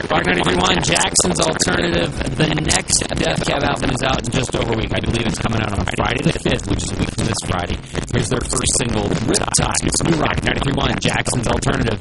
Rock 93.1, Jackson's Alternative. The next Death Cab album is out in just over a week. I believe it's coming out on Friday the 5th, which is a week from this Friday. Here's their first single, Riptide. It's new Rock 93.1, Jackson's Alternative.